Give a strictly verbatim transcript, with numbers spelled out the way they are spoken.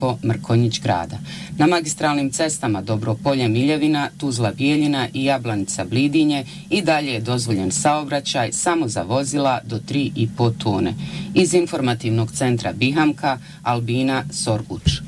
Mrkonjić grada. Na magistralnim cestama Dobropolje Miljevina, Tuzla Bijeljina i Jablanica Blidinje i dalje je dozvoljen saobraćaj samo za vozila do tri i po tone. Iz informativnog centra Bihamka, Albina Sorguč.